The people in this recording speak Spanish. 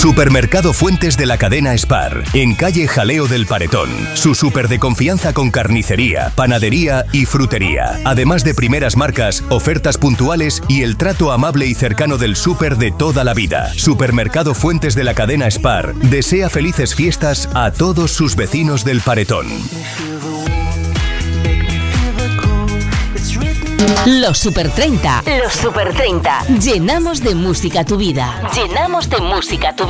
Supermercado Fuentes de la cadena Spar, en calle Jaleo del Paretón. Su súper de confianza con carnicería, panadería y frutería. Además de primeras marcas, ofertas puntuales y el trato amable y cercano del súper de toda la vida. Supermercado Fuentes de la cadena Spar desea felices fiestas a todos sus vecinos del Paretón. Los Super 30. Los Super 30. Llenamos de música tu vida. Llenamos de música tu vida.